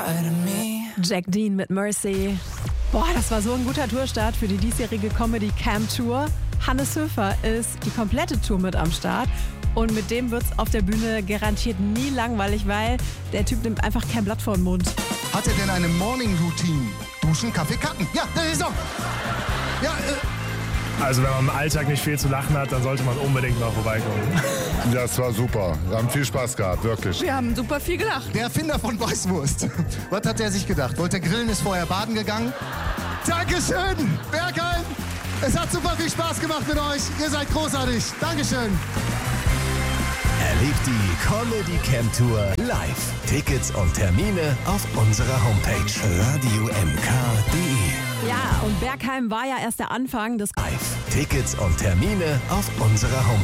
Jack Dean mit Mercy. Boah, das war so ein guter Tourstart für die diesjährige Comedy Camp Tour. Hannes Höfer ist die komplette Tour mit am Start. Und mit dem wird's auf der Bühne garantiert nie langweilig, weil der Typ nimmt einfach kein Blatt vor den Mund. Hat er denn eine Morning Routine? Duschen, Kaffee, Kacken. Ja, das ist so. Ja, Also wenn man im Alltag nicht viel zu lachen hat, dann sollte man unbedingt mal vorbeikommen. Das war super. Wir haben viel Spaß gehabt, wirklich. Wir haben super viel gelacht. der Erfinder von Weißwurst. Was hat er sich gedacht? Wollte er grillen, ist vorher baden gegangen? Dankeschön, Bergheim. Es hat super viel Spaß gemacht mit euch. Ihr seid großartig. Dankeschön. Erlebt die Comedy Camp Tour live. Tickets und Termine auf unserer Homepage radiomk.de. Ja, und Bergheim war ja erst der Anfang des... Live. Tickets und Termine auf unserer Homepage.